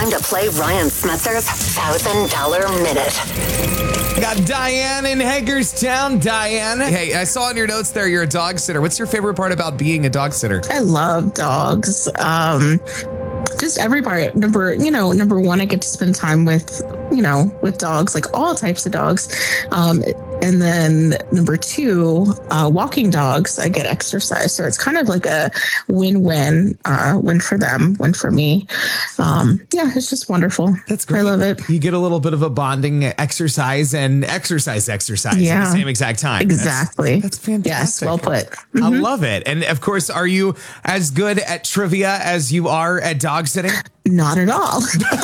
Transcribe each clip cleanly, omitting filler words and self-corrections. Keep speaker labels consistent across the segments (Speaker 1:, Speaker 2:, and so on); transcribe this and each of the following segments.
Speaker 1: time to play Ryan Smetzer's $1,000 Minute.
Speaker 2: Got Diane in Hagerstown. Diane, hey, I saw in your notes there you're a dog sitter. What's your favorite part about being a dog sitter?
Speaker 3: I love dogs. Just every part. Number one, I get to spend time with dogs, like all types of dogs. And then number two, walking dogs, I get exercise. So it's kind of like a win-win, win for them, win for me. It's just wonderful.
Speaker 2: That's great.
Speaker 3: I love it.
Speaker 2: You get a little bit of a bonding exercise and exercise at the same exact time.
Speaker 3: Exactly.
Speaker 2: That's fantastic.
Speaker 3: Yes, well put. Mm-hmm.
Speaker 2: I love it. And of course, are you as good at trivia as you are at dog sitting?
Speaker 3: Not at all.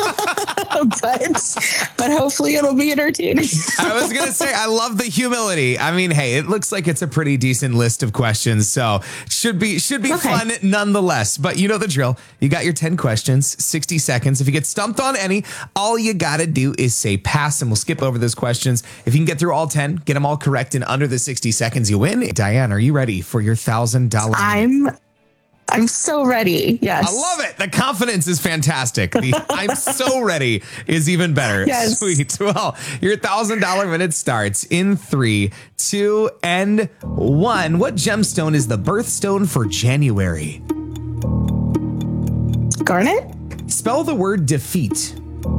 Speaker 3: but hopefully it'll be entertaining.
Speaker 2: I was going to say, I love the humility. I mean, hey, it looks like it's a pretty decent list of questions, so should be fun nonetheless. But you know the drill. You got your 10 questions, 60 seconds. If you get stumped on any, all you got to do is say pass, and we'll skip over those questions. If you can get through all 10, get them all correct in under the 60 seconds, you win. Diane, are you ready for your $1,000?
Speaker 3: I'm so ready. Yes.
Speaker 2: I love it. The confidence is fantastic. The I'm so ready is even better.
Speaker 3: Yes.
Speaker 2: Sweet. Well, your $1,000 minute starts in 3, 2, and 1. What gemstone is the birthstone for January?
Speaker 3: Garnet?
Speaker 2: Spell the word defeat.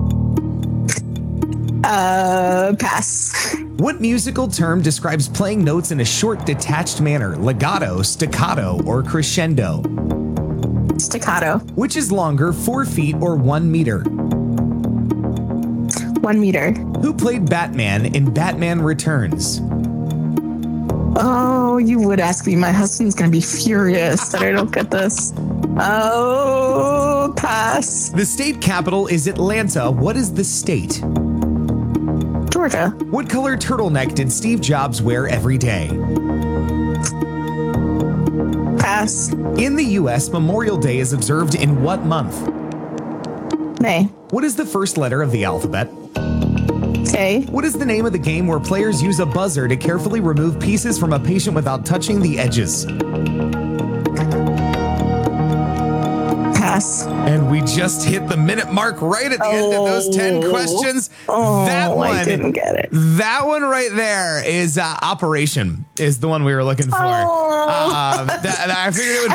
Speaker 3: Pass.
Speaker 2: What musical term describes playing notes in a short, detached manner? Legato, staccato, or crescendo?
Speaker 3: Staccato.
Speaker 2: Which is longer, 4 feet or 1 meter?
Speaker 3: 1 meter.
Speaker 2: Who played Batman in Batman Returns?
Speaker 3: Oh, you would ask me. My husband's going to be furious that I don't get this. Oh, pass.
Speaker 2: The state capital is Atlanta. What is the state?
Speaker 3: Georgia.
Speaker 2: What color turtleneck did Steve Jobs wear every day?
Speaker 3: Pass.
Speaker 2: In the U.S., Memorial Day is observed in what month?
Speaker 3: May.
Speaker 2: What is the first letter of the alphabet?
Speaker 3: K.
Speaker 2: What is the name of the game where players use a buzzer to carefully remove pieces from a patient without touching the edges?
Speaker 3: Pass.
Speaker 2: And we just hit the minute mark right at the end of those 10 questions.
Speaker 3: I didn't get it.
Speaker 2: That one right there is Operation is the one we were looking for.
Speaker 3: Oh.
Speaker 2: I figured it would